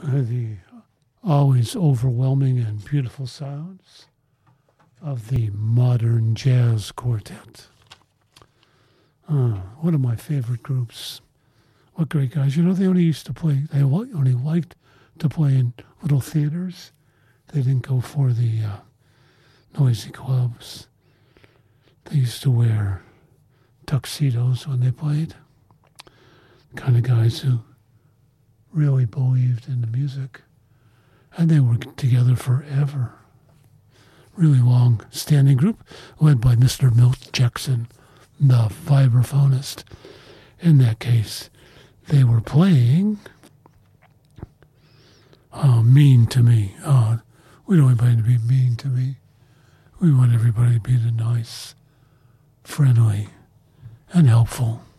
The always overwhelming and beautiful sounds of the Modern Jazz Quartet. One of my favorite groups. What great guys. You know, they only liked to play in little theaters. They didn't go for the noisy clubs. They used to wear tuxedos when they played. The kind of guys who really believed in the music. And they were together forever. Really long-standing group led by Mr. Milt Jackson, the vibraphonist. In that case, they were playing Mean to Me. We don't want anybody to be mean to me. We want everybody to be nice, friendly, and helpful.